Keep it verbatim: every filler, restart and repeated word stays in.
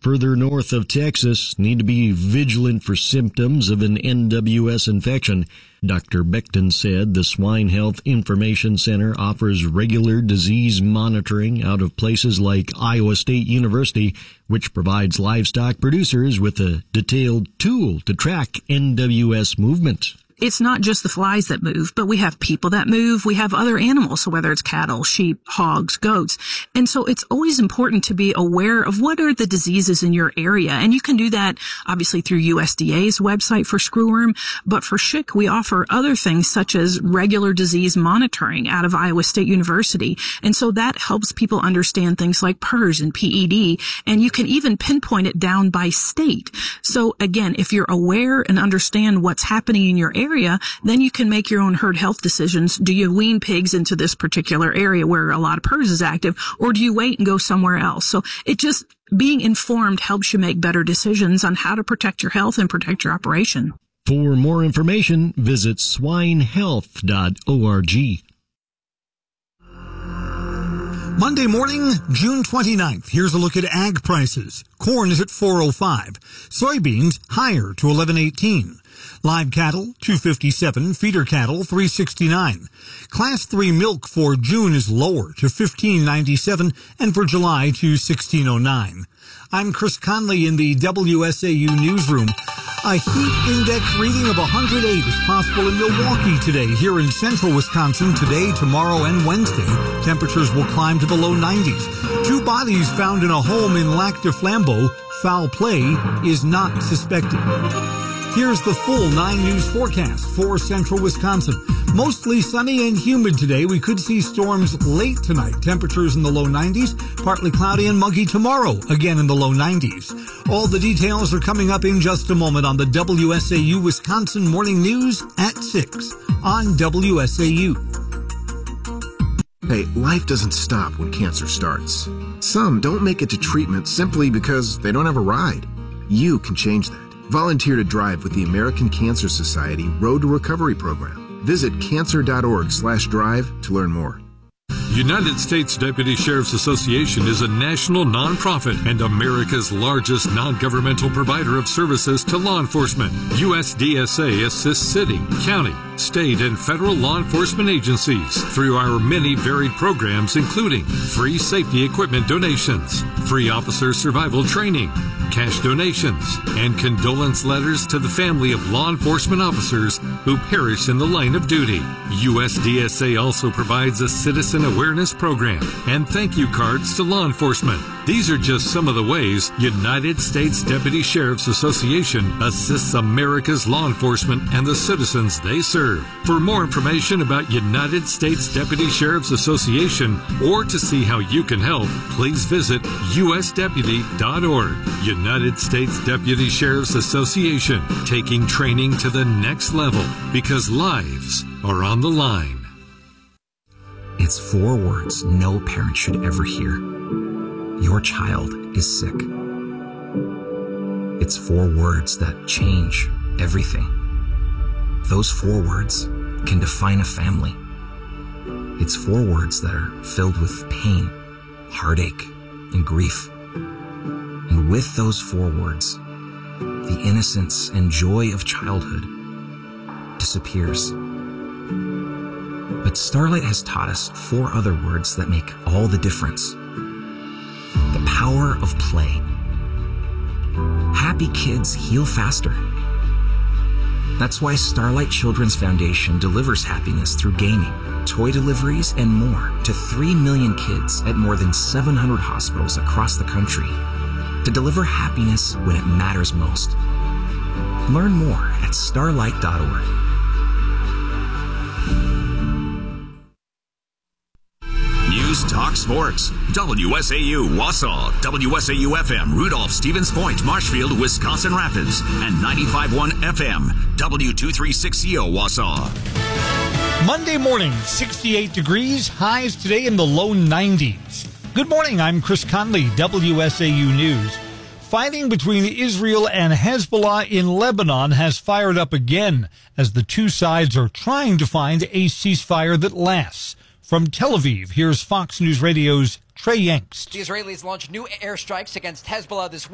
further north of Texas need to be vigilant for symptoms of an N W S infection. Doctor Becton said the Swine Health Information Center offers regular disease monitoring out of places like Iowa State University, which provides livestock producers with a detailed tool to track N W S movement. It's not just the flies that move, but we have people that move. We have other animals, so whether it's cattle, sheep, hogs, goats. And so it's always important to be aware of what are the diseases in your area. And you can do that, obviously, through U S D A's website for screwworm. But for S H I C, we offer other things such as regular disease monitoring out of Iowa State University. And so that helps people understand things like P R R S and P E D. And you can even pinpoint it down by state. So again, if you're aware and understand what's happening in your area, area, then you can make your own herd health decisions. Do you wean pigs into this particular area where a lot of P R R S is active, or do you wait and go somewhere else? So it just, being informed helps you make better decisions on how to protect your health and protect your operation. For more information, visit swine health dot org. Monday morning, June twenty-ninth. Here's a look at ag prices. Corn is at four oh five. Soybeans higher to eleven eighteen. Live cattle, two fifty-seven. Feeder cattle, three sixty-nine. Class three milk for June is lower to fifteen ninety-seven, and for July to sixteen oh nine. I'm Chris Conley in the W S A U newsroom. A heat index reading of one hundred eight is possible in Milwaukee today. Here in central Wisconsin, today, tomorrow, and Wednesday, temperatures will climb to the low nineties. Two bodies found in a home in Lac du Flambeau. Foul play is not suspected. Here's the full nine News forecast for central Wisconsin. Mostly sunny and humid today. We could see storms late tonight. Temperatures in the low nineties. Partly cloudy and muggy tomorrow. Again in the low nineties. All the details are coming up in just a moment on the W S A U Wisconsin Morning News at six on W S A U. Hey, life doesn't stop when cancer starts. Some don't make it to treatment simply because they don't have a ride. You can change that. Volunteer to drive with the American Cancer Society Road to Recovery program. Visit cancer.org slash drive to learn more. United States Deputy Sheriff's Association is a national nonprofit and America's largest non-governmental provider of services to law enforcement. U S D S A assists city, county, state, and federal law enforcement agencies through our many varied programs, including free safety equipment donations, free officer survival training, cash donations, and condolence letters to the family of law enforcement officers who perish in the line of duty. U S D S A also provides a citizen awareness program and thank you cards to law enforcement. These are just some of the ways United States Deputy Sheriff's Association assists America's law enforcement and the citizens they serve. For more information about United States Deputy Sheriff's Association or to see how you can help, please visit U S deputy dot org. United States Deputy Sheriff's Association, taking training to the next level because lives are on the line. It's four words no parent should ever hear. Your child is sick. It's four words that change everything. Those four words can define a family. It's four words that are filled with pain, heartache, and grief. And with those four words, the innocence and joy of childhood disappears. But Starlight has taught us four other words that make all the difference. The power of play. Happy kids heal faster. That's why Starlight Children's Foundation delivers happiness through gaming, toy deliveries, and more to three million kids at more than seven hundred hospitals across the country to deliver happiness when it matters most. Learn more at starlight dot org. News Talk Sports. W S A U Wausau, W S A U F M, Rudolph, Stevens Point, Marshfield, Wisconsin Rapids, and ninety-five point one F M, W two thirty-six C O Wausau. Monday morning, sixty-eight degrees, highs today in the low nineties. Good morning, I'm Chris Conley, W S A U News. Fighting between Israel and Hezbollah in Lebanon has fired up again as the two sides are trying to find a ceasefire that lasts. From Tel Aviv, here's Fox News Radio's Trey Yangst. The Israelis launched new airstrikes against Hezbollah this week.